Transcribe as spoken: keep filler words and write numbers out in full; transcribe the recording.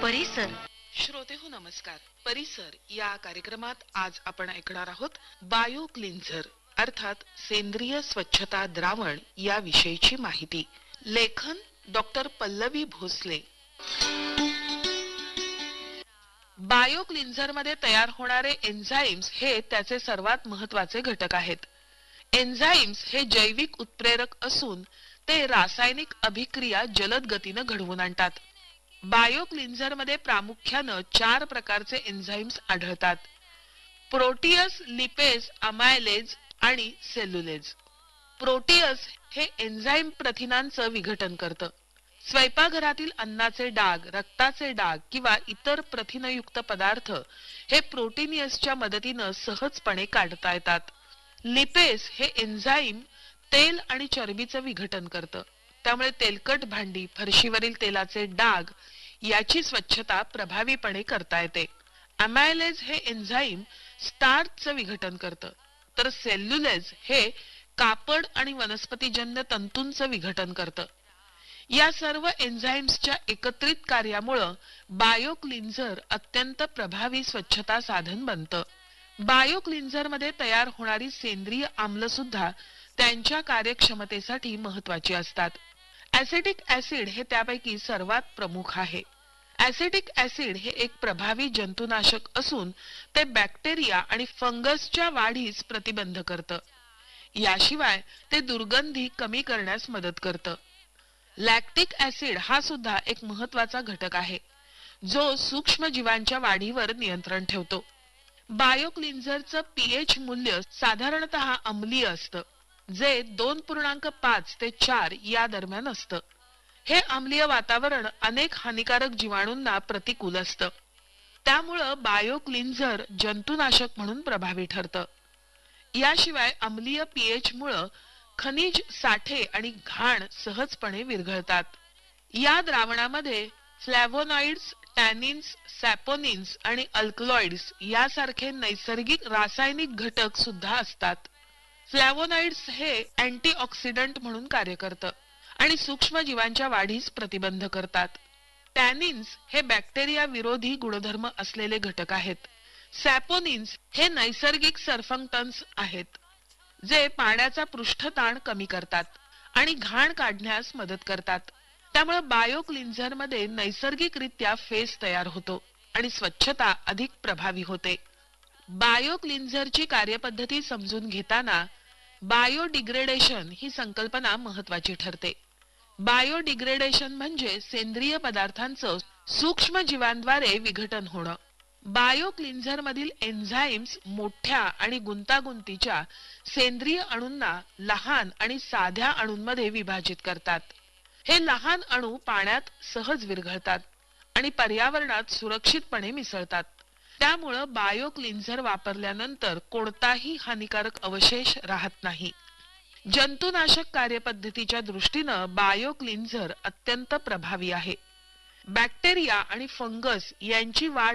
परिसर. श्रोते हो नमस्कार. परिसर या कार्यक्रमात आज आपण ऐकणार आहोत बायो क्लिन्झर अर्थात सेंद्रिय स्वच्छता द्रावण या विषयीची माहिती. लेखन doctor Pallavi Bhosale. Bio cleanser मध्ये तयार होणारे एन्झाईम्स हे त्याचे सर्वात महत्त्वाचे घटक आहेत. एन्झाईम्स हे जैविक उत्प्रेरक असून ते रासायनिक अभिक्रिया जलद गतीने घडवून आणतात. बायो क्लिन्झर मध्ये प्रामुख्याने चार प्रकारचे एन्झाईम्स आढळतात: प्रोटीअस, लिपेज, अमायलेज आणि सेल्युलेज. प्रोटीअस हे एन्झाईम प्रथिनांचं विघटन करतं. स्वयंपाकघरातील अन्नाचे डाग, रक्ताचे डाग किंवा इतर प्रथिनयुक्त पदार्थ हे प्रोटीनियसच्या मदतीने सहजपणे काढता येतात. लिपेज हे एन्झाईम तेल आणि चरबीचं विघटन करतं. त्यामुळे तेलकट भांडी, फरशीवरील तेलाचे डाग याची स्वच्छता प्रभावीपणे करता येते. अमायलेज हे एन्झाईम स्टार्चचं विघटन करतं. तर सेल्युलेज हे कापड आणि वनस्पतीजन्य तंतूंचं विघटन करतं. या सर्व एन्झाईम्सच्या एकत्रित कार्यामुळे बायो क्लिन्झर अत्यंत प्रभावी स्वच्छता साधन बनतं. बायो क्लिन्झर मध्ये तयार होणारी सेंद्रिय आम्ल सुद्धा त्यांच्या कार्यक्षमतेसाठी महत्वाची असतात. ऍसिटिक ऍसिड हे त्यापैकी सर्वात प्रमुख आहे. ऍसिटिक ऍसिड हे एक प्रभावी जंतुनाशक असून ते बॅक्टेरिया आणि फंगसच्या वाढीस प्रतिबंध करतं. याशिवाय ते दुर्गंधी कमी करण्यास मदत करतं. लॅक्टिक ऍसिड हा सुद्धा एक महत्वाचा घटक आहे जो सूक्ष्म जीवांच्या वाढीवर नियंत्रण ठेवतो. बायो क्लिन्झरचं पीएच मूल्य साधारणतः अम्लीय असतं, जे दोन पूर्णांक पाच ते चार या दरम्यान असतं. हे अम्लीय वातावरण अनेक हानिकारक जीवाणूंना प्रतिकूल असतं. त्यामुळं बायो क्लिन्झर जंतुनाशक म्हणून प्रभावी ठरतं. याशिवाय अम्लीय पीएच मुळे खनिज साठे आणि घाण सहजपणे विरघळतात. या द्रावणामध्ये फ्लॅव्होनॉइड्स, टॅनिन्स, सॅपोनिन्स आणि अल्कलॉइड्स यासारखे नैसर्गिक रासायनिक घटक सुद्धा असतात. फ्लॅव्होनॉइड्स हे अँटीऑक्सिडंट म्हणून कार्य करतं आणि सूक्ष्म जीवांच्या वाढीस प्रतिबंध करतात. टॅनिन्स हे बॅक्टेरिया विरोधी गुणधर्म असलेले घटक आहेत. सॅपोनिन्स हे नैसर्गिक सर्फंक्टन्स आहेत जे पाण्याचा पृष्ठताण कमी करतात आणि घाण काढण्यास मदत करतात. त्यामुळे बायो क्लिन्झर मध्ये नैसर्गिकरित्या फेस तयार होतो आणि स्वच्छता अधिक प्रभावी होते. बायो क्लिन्झरची कार्यपद्धती समजून घेताना बायोडिग्रेडेशन ही संकल्पना महत्वाची ठरते. बायोडिग्रेडेशन म्हणजे सेंद्रिय पदार्थांचं सूक्ष्म जीवांद्वारे विघटन होणं. बायो क्लिन्झर मधील एन्झाईम्स मोठ्या आणि गुंतागुंतीच्या सेंद्रिय अणूंना लहान आणि साध्या अणूंमध्ये विभाजित करतात. हे लहान अणू पाण्यात सहज विरघळतात आणि पर्यावरणात सुरक्षितपणे मिसळतात. त्यामुळे बायो क्लिन्झर वापरल्यानंतर कोणताही हानिकारक अवशेष राहत नाही. जंतुनाशक कार्यपद्धतीच्या दृष्टीनं बायो क्लिन्झर अत्यंत प्रभावी आहे. बॅक्टेरिया आणि फंगस यांची वाढ